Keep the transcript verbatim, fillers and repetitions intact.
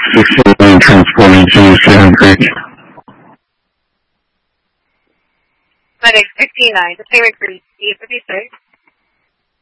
sixteen transporting to Salmon Creek. FedEx fifty-nine to Salmon Creek, E fifty-six.